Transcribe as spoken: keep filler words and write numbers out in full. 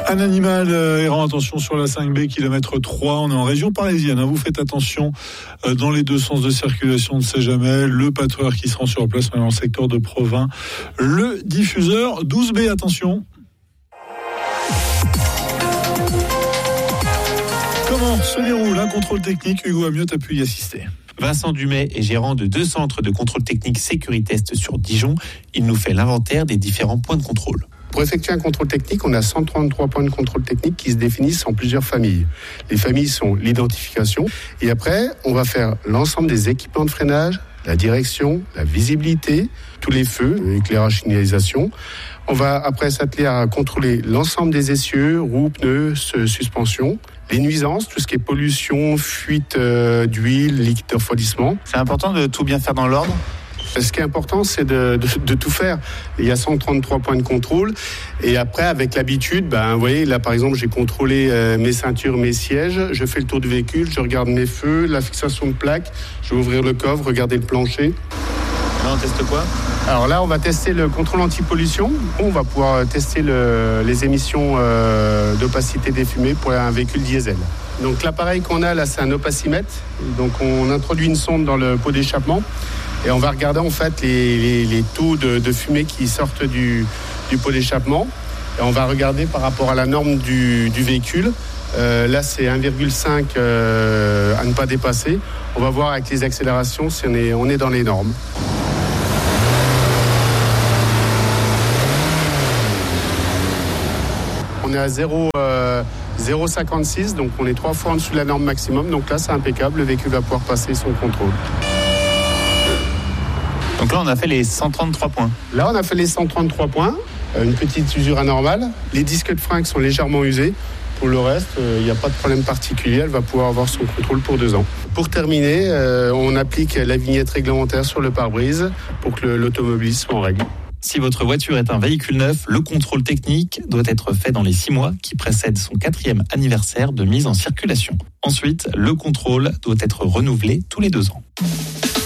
Un animal euh, errant, attention sur la cinq B, kilomètre trois, on est en région parisienne. Hein, vous faites attention euh, dans les deux sens de circulation, on ne sait jamais. Le pâtureur qui se rend sur place dans le secteur de Provins. Le diffuseur douze B, attention. Comment se déroule un contrôle technique? Hugo Amiot a pu y assister. Vincent Dumais est gérant de deux centres de contrôle technique Sécuritest sur Dijon. Il nous fait l'inventaire des différents points de contrôle. Pour effectuer un contrôle technique, on a cent trente-trois points de contrôle technique qui se définissent en plusieurs familles. Les familles sont l'identification et après, on va faire l'ensemble des équipements de freinage, la direction, la visibilité, tous les feux, éclairage, signalisation. On va après s'atteler à contrôler l'ensemble des essieux, roues, pneus, suspension. Les nuisances, tout ce qui est pollution, fuite euh, d'huile, liquide de refroidissement. C'est important de tout bien faire dans l'ordre. Ce qui est important, c'est de, de, de tout faire. Il y a cent trente-trois points de contrôle. Et après, avec l'habitude, ben, vous voyez, là, par exemple, j'ai contrôlé euh, mes ceintures, mes sièges. Je fais le tour du véhicule, je regarde mes feux, la fixation de plaques. Je vais ouvrir le coffre, regarder le plancher. Là, on teste quoi ? Alors là, on va tester le contrôle anti-pollution. On va pouvoir tester le, les émissions euh, d'opacité des fumées pour un véhicule diesel. Donc l'appareil qu'on a là, c'est un opacimètre. Donc on introduit une sonde dans le pot d'échappement et on va regarder en fait les, les, les taux de, de fumée qui sortent du, du pot d'échappement. Et on va regarder par rapport à la norme du, du véhicule. Euh, là, c'est un virgule cinq euh, à ne pas dépasser. On va voir avec les accélérations si on est, on est dans les normes. On est à zéro virgule cinquante-six, donc on est trois fois en dessous de la norme maximum. Donc là, c'est impeccable, le véhicule va pouvoir passer son contrôle. Donc là, on a fait les cent trente-trois points. Là, on a fait les cent trente-trois points, une petite usure anormale. Les disques de frein sont légèrement usés. Pour le reste, il euh, n'y a pas de problème particulier. Elle va pouvoir avoir son contrôle pour deux ans. Pour terminer, euh, on applique la vignette réglementaire sur le pare-brise pour que le, l'automobiliste soit en règle. Si votre voiture est un véhicule neuf, le contrôle technique doit être fait dans les six mois qui précèdent son quatrième anniversaire de mise en circulation. Ensuite, le contrôle doit être renouvelé tous les deux ans.